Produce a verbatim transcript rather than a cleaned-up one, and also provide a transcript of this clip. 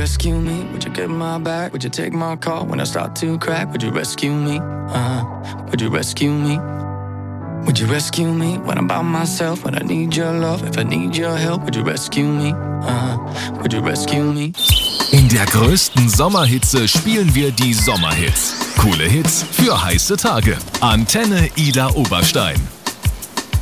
rescue me? Would you get my back? Would you take my call when I start to crack? Would you rescue me? Uh, would you rescue me? Would you rescue me when I'm by myself? When I need your love, if I need your help, would you rescue me? Uh, would you rescue me? In der größten Sommerhitze spielen wir die Sommerhits. Coole Hits für heiße Tage. Antenne Ida Oberstein.